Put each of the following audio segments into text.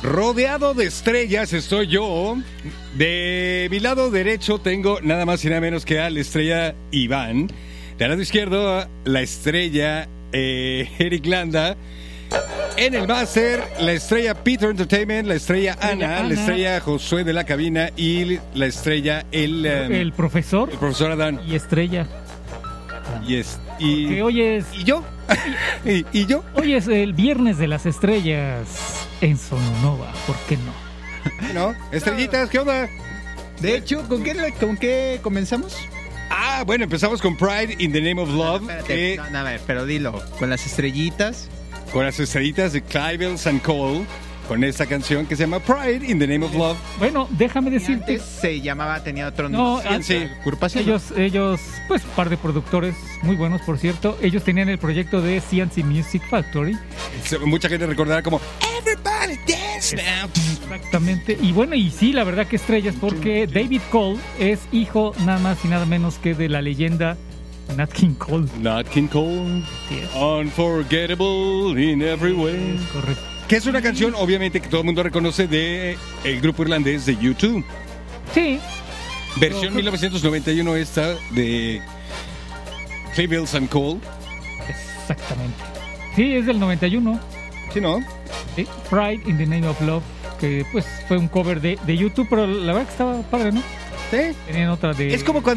Rodeado de estrellas estoy yo. De mi lado derecho tengo nada más y nada menos que a la estrella Iván. Del lado izquierdo, la estrella Eric Landa. En el máster, la estrella Peter Entertainment, la estrella Ana, la estrella Josué de la cabina y la estrella el profesor. El profesor Adán. Y estrella. Que hoy es... ¿Y yo? ¿Y yo? Hoy es el viernes de las estrellas en Sononova, ¿por qué no? ¿No? Estrellitas, ¿qué onda? De hecho, ¿con qué comenzamos? Bueno, empezamos con Pride in the Name of Love. Espérate, no, a ver, pero dilo, con las estrellitas. Con las estrellitas de Clive and Cole, con esta canción que se llama Pride in the Name of Love. Bueno, déjame decirte. Antes se llamaba, tenía otro nombre. No, sí. Ellos, pues, par de productores muy buenos, por cierto. Ellos tenían el proyecto de CNC Music Factory. Mucha gente recordará como Everybody Dance Now. Exactamente. Y bueno, y sí, la verdad que estrellas, porque David Cole es hijo nada más y nada menos que de la leyenda Nat King Cole. Nat King Cole. Yes. Unforgettable in every way. Es correcto. Que es una canción, obviamente, que todo el mundo reconoce de el grupo irlandés de U2. Sí. Versión 1991 esta de Clive and Cole. Exactamente. Sí, es del 91. ¿Sí, no? Sí, Pride in the Name of Love, que pues fue un cover de YouTube, pero la verdad que estaba padre, ¿no? Sí. Tenían otra de... Es como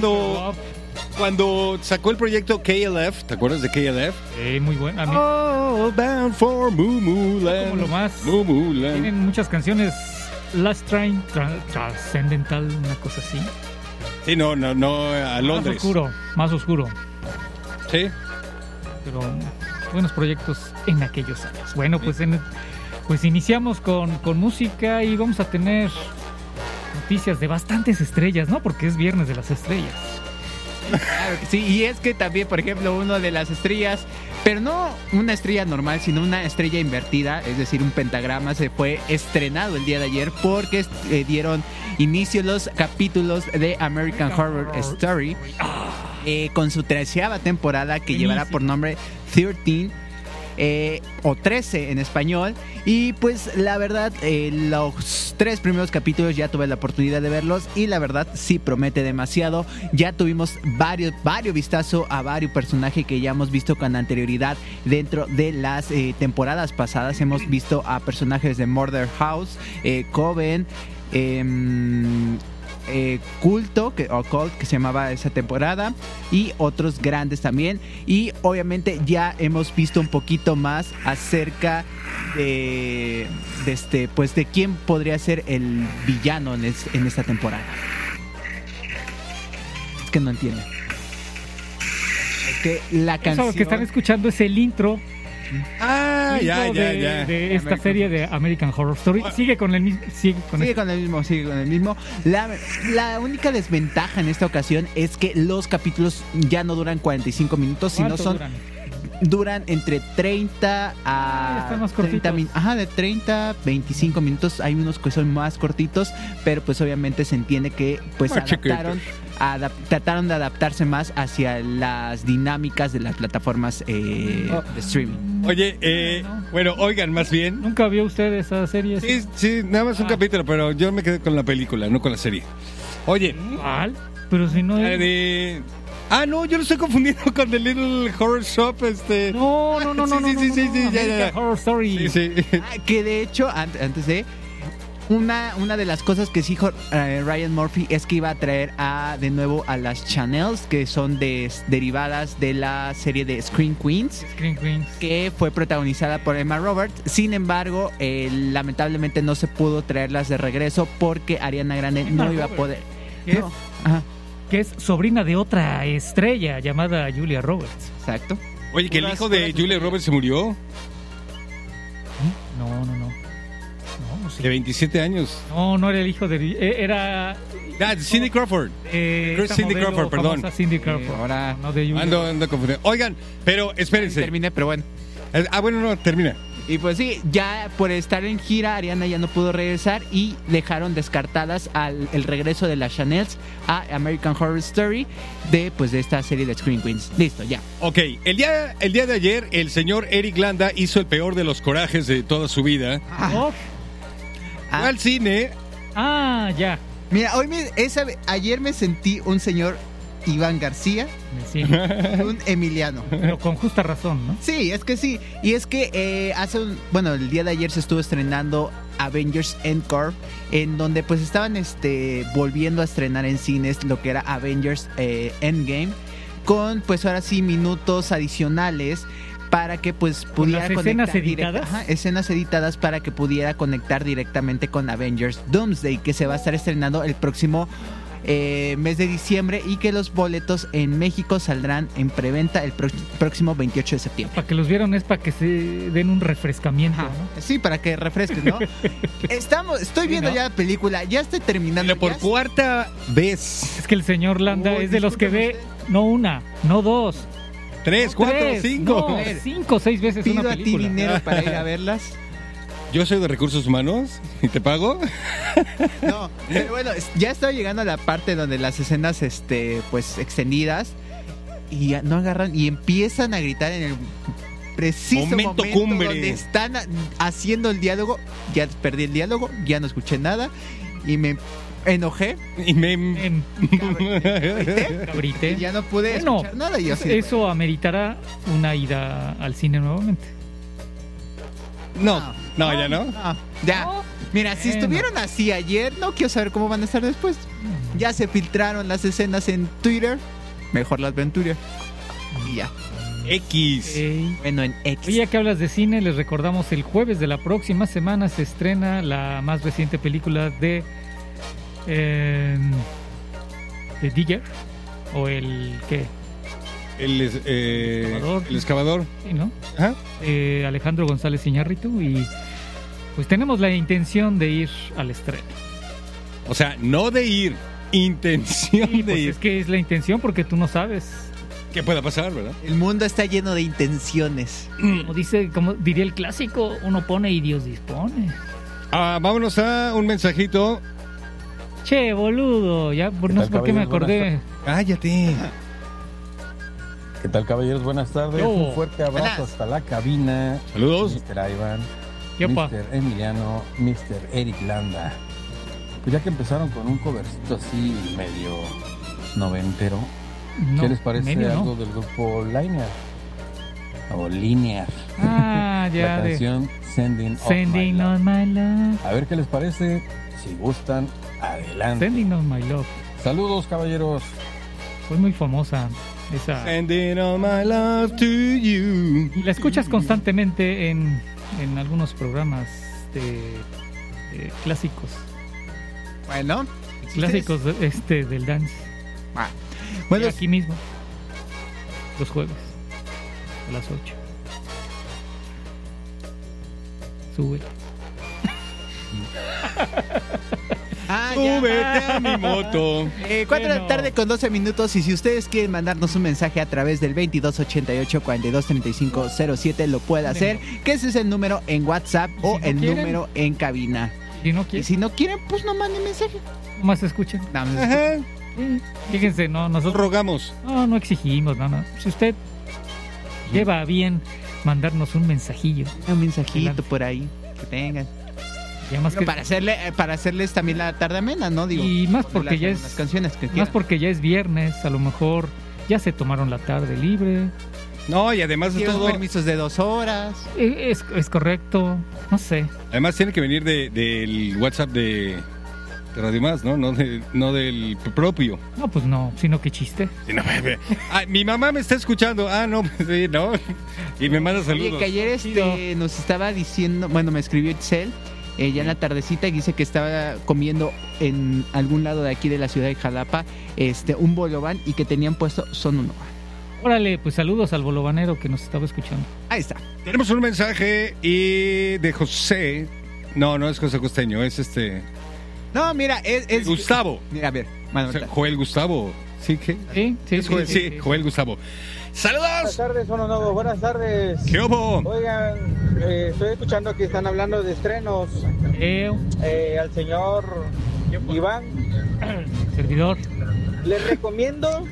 cuando sacó el proyecto KLF, ¿te acuerdas de KLF? Muy bueno. All bound for Moo Land. Como lo más. Moo Land. Tienen muchas canciones. Last Train, Transcendental, una cosa así. Sí, no, a Londres. Más oscuro. Sí. Pero buenos proyectos en aquellos años. Bueno, pues pues iniciamos con música y vamos a tener noticias de bastantes estrellas, ¿no? Porque es Viernes de las Estrellas. Claro que sí, y es que también, por ejemplo, uno de las estrellas, pero no una estrella normal, sino una estrella invertida, es decir, un pentagrama, se fue estrenado el día de ayer porque dieron inicio los capítulos de American Horror Story con su 13ª temporada que llevará por nombre 13. O 13 en español. Y pues la verdad, los 3 primeros capítulos ya tuve la oportunidad de verlos y la verdad sí promete demasiado. Ya tuvimos varios vistazos a varios personajes que ya hemos visto con anterioridad dentro de las temporadas pasadas. Hemos visto a personajes de Murder House, Coven, Cult, que se llamaba esa temporada, y otros grandes también. Y obviamente ya hemos visto un poquito más acerca de quién podría ser el villano en esta temporada. Es que no entiendo. Es que la canción... Lo que están escuchando es el intro. Ya. De esta serie de American Horror Story. Sigue con el mismo. Sigue con el mismo. La única desventaja en esta ocasión es que los capítulos ya no duran 45 minutos, sino duran entre 30 a 30 minutos. De 30 a 25 minutos. Hay unos que son más cortitos, pero pues obviamente se entiende que pues trataron de adaptarse más hacia las dinámicas de las plataformas de streaming. Oye, bueno, oigan, más bien. ¿Nunca vio usted esa serie? Sí, nada más un capítulo, pero yo me quedé con la película, no con la serie. Oye. ¿Cuál? Pero si no es... no, yo lo estoy confundiendo con The Little Horror Shop, No. Sí, ya. Horror Story. Sí. Que de hecho, antes de... Una de las cosas que dijo Ryan Murphy es que iba a traer de nuevo a las Channels, que son derivadas de la serie de Scream Queens, que fue protagonizada por Emma Roberts. Sin embargo, lamentablemente no se pudo traerlas de regreso porque Ariana Grande no iba a poder. Que es sobrina de otra estrella llamada Julia Roberts. Exacto. Oye, que el hijo de Julia Roberts se murió. No. Sí. De 27 años. No era el hijo de... Era... Cindy Crawford. Cindy Crawford, perdón. Cindy Crawford. Ahora no de Julia. Ando confundido. Oigan, pero espérense. Terminé, pero bueno. Termina. Y pues sí, ya por estar en gira, Ariana ya no pudo regresar y dejaron descartadas el regreso de las Channels a American Horror Story de esta serie de Scream Queens. Listo, ya. Ok, el día de ayer el señor Eric Landa hizo el peor de los corajes de toda su vida. Fue al cine. Ah, ya. Mira, ayer me sentí un señor Iván García, Sí. un Emiliano. Pero con justa razón, ¿no? Sí, es que sí. Y es que el día de ayer se estuvo estrenando Avengers Endgame, en donde pues estaban volviendo a estrenar en cines lo que era Avengers Endgame, con pues ahora sí minutos adicionales para que pues pudiera las conectar escenas editadas. escenas editadas para que pudiera conectar directamente con Avengers Doomsday, que se va a estar estrenando el próximo mes de diciembre, y que los boletos en México saldrán en preventa el próximo 28 de septiembre. Para que los vieron es para que se den un refrescamiento, ¿no? Sí, para que refresques, ¿no? Estoy viendo ya la película, ya estoy terminando. Pero por cuarta vez. Es que el señor Landa es de los que ve no una, no dos, 3, 4, 5. no, 5 o 6 veces Pido una a ti película. dinero para ir a verlas. Yo soy de recursos humanos y te pago. No, pero bueno, ya estoy llegando a la parte donde las escenas pues extendidas y ya no agarran y empiezan a gritar en el preciso momento cumbre donde están haciendo el diálogo. Ya perdí el diálogo, ya no escuché nada y me enojé Y me. Cabrite. y ya no pude Bueno, escuchar nada. Y yo así, eso ameritará una ida al cine nuevamente. No, ya no. Ya. No. Mira, si Bueno. estuvieron así ayer, no quiero saber cómo van a estar después. Ya se filtraron las escenas en Twitter. Mejor las veo en Twitter. Y ya. X. Ok. Bueno, en X. Oye, ya que hablas de cine, les recordamos el jueves de la próxima semana se estrena la más reciente película de Digger, o el ¿qué? El excavador. Sí, ¿no? Ajá. Alejandro González Iñárritu, y pues tenemos la intención de ir al estreno. O sea, no de ir, intención Sí, de pues ir. es que es la intención porque tú no sabes. ¿Qué pueda pasar, verdad? El mundo está lleno de intenciones. Como diría el clásico, uno pone y Dios dispone. Vámonos a un mensajito. Che, boludo, ya no sé por qué me acordé. Cállate. ¿Qué tal, caballeros? Buenas tardes. Yo. Un fuerte abrazo Buenas. hasta la cabina. Saludos. Mr. Iván, Yopa. Mr. Emiliano, Mr. Eric Landa. Pues ya que empezaron con un covercito así medio noventero, No, ¿qué les parece medio no. algo del grupo Linear? O Linear. Ah, ya La de canción Sending, Sending on on my love. A ver qué les parece. Si gustan, adelante. Sending on my love. Saludos, caballeros. Fue muy famosa esa. Sending all my love to you. Y la escuchas constantemente en algunos programas de clásicos. Bueno. Clásicos del dance. Bueno, Y aquí mismo. Los jueves. A las 8. Sube. Súbete a mi moto. 4 de la Bueno. tarde con 12 minutos. Y si ustedes quieren mandarnos un mensaje a través del 2288-423507, lo puede hacer. Que ese es el número en WhatsApp ¿Y o si no el quieren? número en cabina. Si no Y quieres, si no quieren, pues no manden mensaje. más escuchen. Nada más. Ajá. Sí, fíjense, no, Nos nosotros rogamos. no exigimos, no. Si usted lleva a bien mandarnos un mensajillo, Un mensajito Adelante. por ahí que tengan. ya más Pero que para hacerles también la tarde amena, ¿no? Digo, y más ponerle porque ya las es canciones que más quieran. porque ya es viernes, a lo mejor ya se tomaron la tarde libre. No, y además de Tienen todo, permisos de 2 horas. Es correcto, no sé. además tiene que venir del WhatsApp de Radio Más, ¿no? No del propio. No, pues no, sino que chiste. Sí, no, mi mamá me está escuchando. No, pues sí, no. Y me manda Oye, saludos. que ayer nos estaba diciendo, bueno, me escribió Itzel, ya en la tardecita, y dice que estaba comiendo en algún lado de aquí de la ciudad de Jalapa, un bolobán, y que tenían puesto Son Uno. Órale, pues saludos al bolobanero que nos estaba escuchando. Ahí está. Tenemos un mensaje y de José. No es José Costeño, es No, mira, es Gustavo. Mira, a ver, O bueno, sea, Joel Gustavo. ¿Sí? ¿Qué? Sí, Es Joel, sí, Joel Gustavo. Buenas ¡Saludos! tardes, Uno Nuevo. Buenas tardes. ¿Qué hubo? Oigan, estoy escuchando que están hablando de estrenos. Al señor Iván, Servidor. les recomiendo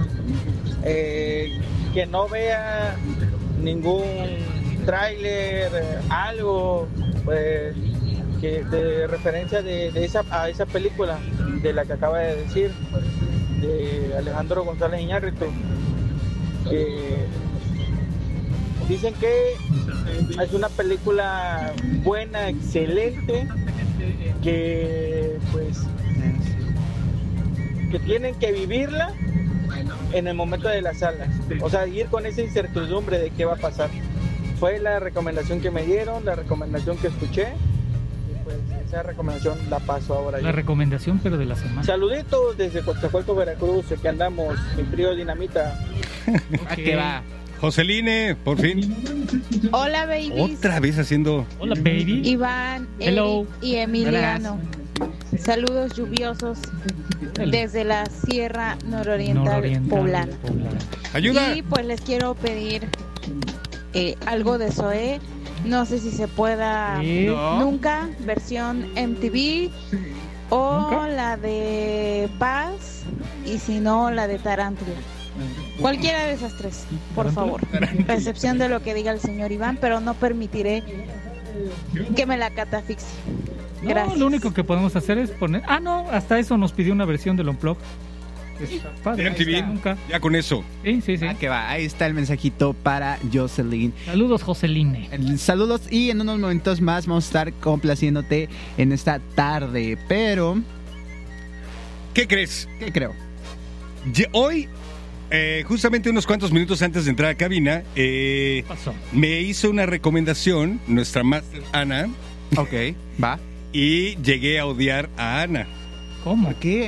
que no vea ningún tráiler, algo, pues, de referencia a esa película de la que acaba de decir, de Alejandro González Iñárritu, que dicen que es una película buena, excelente, que pues que tienen que vivirla en el momento de las salas, o sea, ir con esa incertidumbre de qué va a pasar. Fue la recomendación que me dieron, la recomendación que escuché, y pues esa recomendación la paso ahora. La recomendación, pero de la semana. Saluditos desde Coatzacoalcos, Veracruz, que andamos en trío Dinamita. ¿A qué va? Joseline, por fin. Hola, babies. Otra vez haciendo... Hola, baby. Iván, Hello. Eric y Emiliano. Saludos lluviosos desde la Sierra Nororiental Poblana. ¡Ayuda! Y pues les quiero pedir algo de Zoé. No sé si se pueda nunca, versión MTV o ¿Nunca? la de Paz, y si no, la de Tarántula. Cualquiera de esas tres, por favor. A excepción de lo que diga el señor Iván, pero no permitiré que me la catafixie. Gracias. No, lo único que podemos hacer es poner... Ah, no, hasta eso nos pidió una versión del Unplugged. Está padre. MTV, Nunca. ya con eso. Sí, sí, sí. ¿A qué va? Ahí está el mensajito para Jocelyn. Saludos, Joseline. Saludos, y en unos momentos más vamos a estar complaciéndote en esta tarde. Pero, ¿Qué crees? ¿qué creo? Hoy, justamente unos cuantos minutos antes de entrar a cabina, ¿Qué pasó? me hizo una recomendación nuestra máster Ana, Ok, va. y llegué a odiar a Ana. ¿Cómo? ¿Por qué?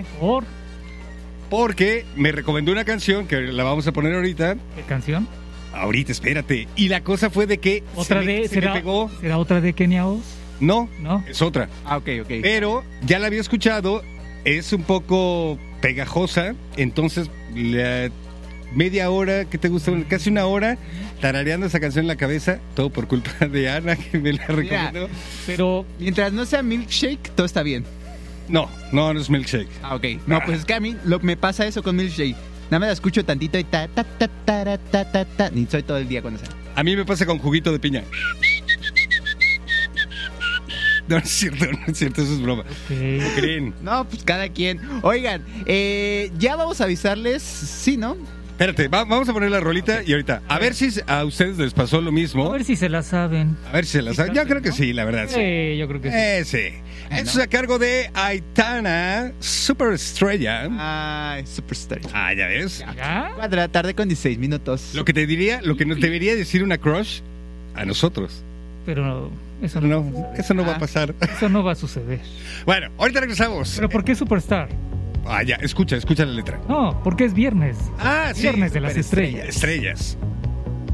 Porque me recomendó una canción que la vamos a poner ahorita. ¿Qué canción? Ahorita, espérate. Y la cosa fue de que ¿Otra se me ¿será, pegó. ¿Será otra de Kenia Oz? No, ¿No? es otra. Ah, ok. Pero ya la había escuchado, es un poco pegajosa, entonces la media hora, ¿qué te gusta? Casi una hora tarareando esa canción en la cabeza, todo por culpa de Ana, que me la recomendó. Pero Mientras no sea milkshake, todo está bien. No es Milkshake. Ah, ok. No, pues es que a mí me pasa eso con milkshake. Nada más la escucho tantito y ta. Ni soy todo el día con esa. A mí me pasa con juguito de piña. No es cierto, eso es broma. ok. ¿Cómo creen? No, pues cada quien. Oigan, ya vamos a avisarles, sí, ¿no? Espérate, vamos a poner la rolita y ahorita. A ver si a ustedes les pasó lo mismo. A ver si se la saben. A ver si se las saben. Yo creo que sí, la verdad, sí. Yo creo que sí. Sí. Esto es a cargo de Aitana, Superestrella. Ay, superstar. Ah, ya ves. ¿Ya? 4 de la tarde con 16 minutos. Lo que nos debería decir una crush a nosotros. Pero eso Pero no, no, eso no va a pasar. eso no va a suceder. Bueno, ahorita regresamos. ¿Pero por qué Superstar? Ah, ya, escucha la letra. No, porque es viernes. Ah, sí. Viernes de las estrellas. Estrellas.